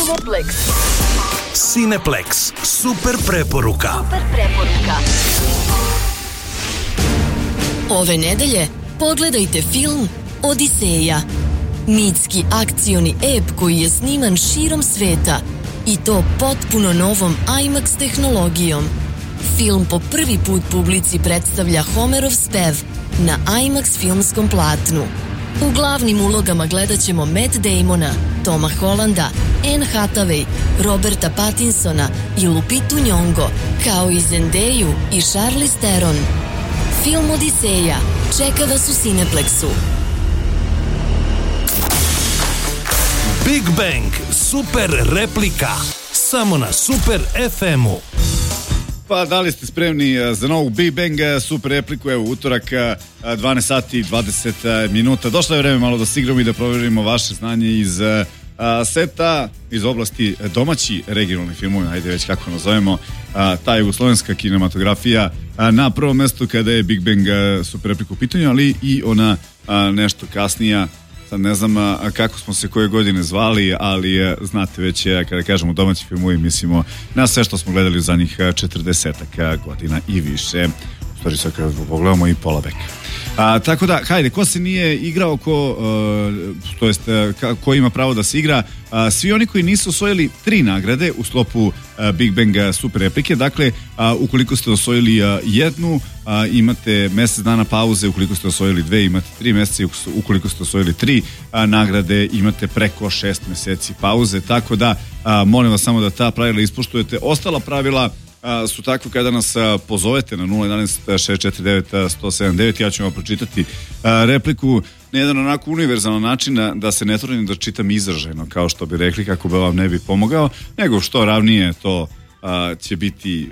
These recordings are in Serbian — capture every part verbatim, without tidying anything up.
Cineplex. Cineplex. Super preporuka. Super preporuka. Ove nedelje pogledajte film Odiseja. Mitski akcioni ep koji je sniman širom sveta i to potpuno novom IMAX tehnologijom. Film po prvi put publici predstavlja Homerov spev na IMAX filmskom platnu. U glavnim ulogama gledat ćemo Matt Damona, Toma Hollanda, Anne Hathaway, Roberta Pattinsona i Lupitu Nyong'o, kao i Zendeju i Charlize Theron. Film Odiseja čeka vas u Cineplexu. Big Bang super replika samo na Super ef emu. Pa da li ste spremni za novu Big Bang super repliku? Evo utorak dvanaest sati i dvadeset minuta. Došlo je vreme malo da se igramo i da provjerimo vaše znanje iz a, seta iz oblasti domaći regionalni filmovi, ajde već kako nazovemo, a, ta jugoslovenska kinematografija a, na prvom mestu kada je Big Bang a, super repliku u pitanju, ali i ona a, nešto kasnija. Sad ne znam a, kako smo se koje godine zvali, ali a, znate već a, kada kažemo domaći filmovi mislimo na sve što smo gledali u zadnjih četrdesetak godina i više. U stvari sad kada pogledamo i pola veka. A, tako da, hajde, ko se nije igrao, ko, uh, to jest, uh, ko ima pravo da se igra, uh, svi oni koji nisu osvojili tri nagrade u sklopu uh, Big Banga super replike, dakle, uh, ukoliko ste osvojili uh, jednu, uh, imate mesec dana pauze, ukoliko ste osvojili dve, imate tri meseca, ukoliko ste osvojili tri uh, nagrade, imate preko šest meseci pauze, tako da, uh, molim vas samo da ta pravila ispoštujete. Ostala pravila A, su takve kada nas a, pozovete na nula jedan šest četiri devet jedan zero sedam devet. Ja ću vam pročitati a, repliku na jedan onako univerzalan način da, da se ne trudim da čitam izraženo, kao što bi rekli, kako bi vam ne bi pomogao, nego što ravnije to a, će biti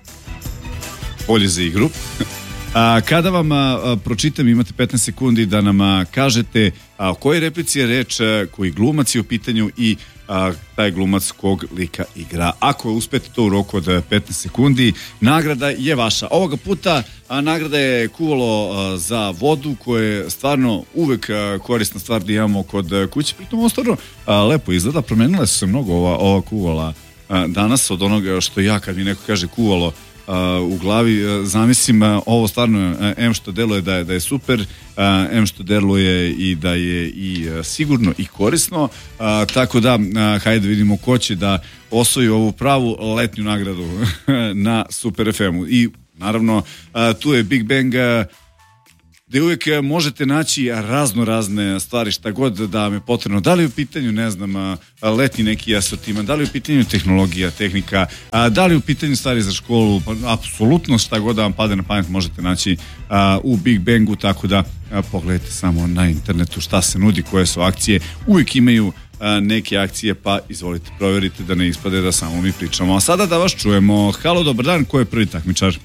bolje za igru. A, kada vam a, pročitam, imate petnaest sekundi da nam a, kažete a, o kojoj replici je reč, a, koji glumac je u pitanju i a, taj glumac kog lika igra. Ako uspete to u roku od petnaest sekundi, nagrada je vaša. Ovoga puta a, nagrada je kuvalo a, za vodu, koje je stvarno uvek a, korisna stvar da imamo kod a, kuće. Pritom ovo stvarno a, lepo izgleda. Promenila su se mnogo ova, ova kuvala a, danas od onoga što ja, kad mi neko kaže kuvalo Uh, u glavi, uh, zamislim uh, ovo stvarno, uh, em što deluje da je, da je super, uh, em što deluje i da je i uh, sigurno i korisno, uh, tako da uh, hajde vidimo ko će da osvoji ovu pravu letnju nagradu na Super ef emu. I naravno uh, tu je Big Bang uh, gde uvijek možete naći razno razne stvari, šta god da vam je potrebno. Da li je u pitanju, ne znam, letni neki asortiman, da li je u pitanju tehnologija, tehnika, da li je u pitanju stvari za školu, apsolutno šta god da vam pade na pamet možete naći u Big Bangu, tako da pogledajte samo na internetu šta se nudi, koje su akcije. Uvijek imaju neke akcije, pa izvolite, provjerite da ne ispade da samo mi pričamo. A sada da vas čujemo. Halo, dobar dan, ko je prvi takmičar?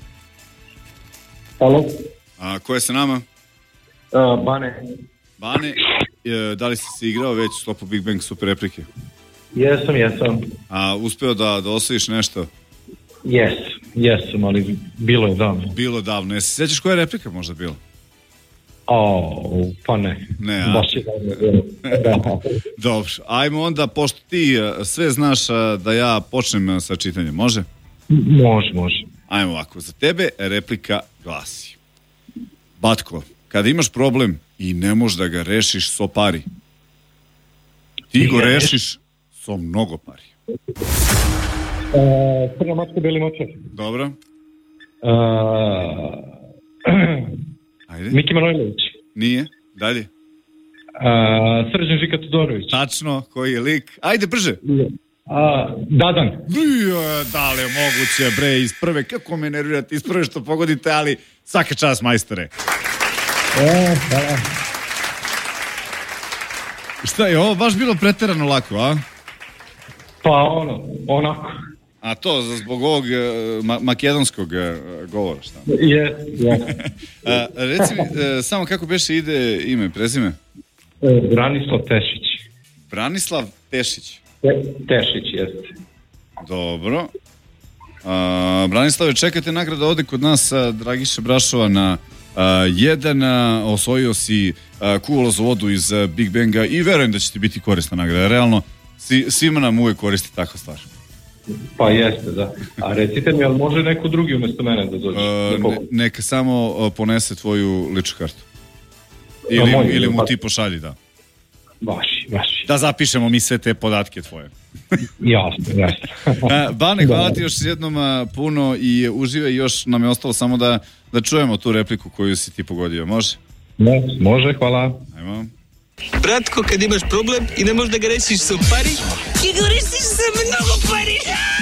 Halo. A ko je sa nama? Uh, Bane. Bane, e, da li si se igrao već u sklopu Big Bang super replike? Jesam, jesam. A uspeo da, da osvojiš nešto? Jes, jesam, ali bilo je davno. Bilo davno. Jesi se sjećaš koja je replika možda bila? O, pa ne. Ne, a? Baš je davno. Da. Dobro, ajmo onda, pošto ti sve znaš, da ja počnem sa čitanjem, može? Može, može. Ajmo ovako, za tebe replika glasi: Batko, kada imaš problem i ne možeš da ga rešiš so pari, ti go rešiš so mnogo pari. Uh, Prva mačka, beli mačak. Dobro. Uh, Ajde. Miki Manojlović. Nije, dalje. Uh, Srđan Žika Todorović. Tačno, koji je lik? Ajde, brže. Uh, Dadan. Da li je moguće, bre, iz prve, kako me nervirate, iz prve što pogodite, ali svaka čast, majstore. E, da. Šta je, ovo baš bilo preterano lako, a? Pa ono, onako. A to, zbog ovog uh, ma- makedonskog uh, govora, šta? Je, je. uh, reci mi, uh, samo kako beše ide ime i prezime? E, Branislav Tešić. Branislav Tešić. Te, Tešić, jeste. Dobro. Uh, Branislave, čekate nagrada ovde kod nas, uh, Dragiša Brašova, na uh, jedan, uh, osvojio si uh, kuvalo za vodu iz uh, Big Banga i verujem da će ti biti korisna nagrada. Realno, Si, svima nam uvek koristi takva stvar. Pa jeste, da. A recite mi, ali može neko drugi umjesto mene da dođe? Uh, ne, neka samo uh, ponese tvoju ličnu kartu. Ili, moj, ili mu pa... ti pošalji, da. Vaši, vaši. Da zapišemo mi sve te podatke tvoje. Jasno, jasno. uh, Bane, hvala ti još jednom uh, puno i uživaj, još nam je ostalo samo da, da čujemo tu repliku koju si ti pogodio. Može? Ne, može, hvala. Ajmo. Bratko, kad imaš problem i ne možeš da ga rešiš sa pari, ti ga rešiš sa mnogo pari.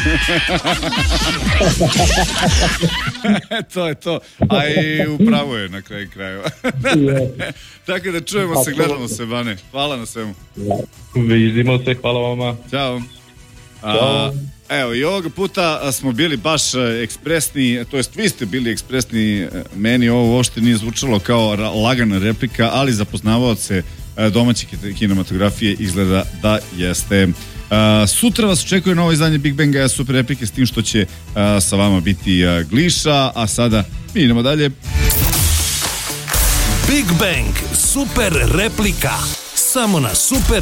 To je to. A i upravo je na kraju krajeva. Tako da čujemo se, gledamo se, Bane. Hvala na svemu. Vidimo se, hvala vama. Ćao. A, evo, i ovoga puta smo bili baš ekspresni, to jest vi ste bili ekspresni, meni ovo uopšte nije zvučalo kao lagana replika, ali za poznavaoce domaće kinematografije izgleda da jeste. Uh, sutra vas očekuje novo izdanje Big Banga Super replike, s tim što će uh, sa vama biti uh, Gliša, a sada mi idemo dalje. Big Bang Super replika samo na Super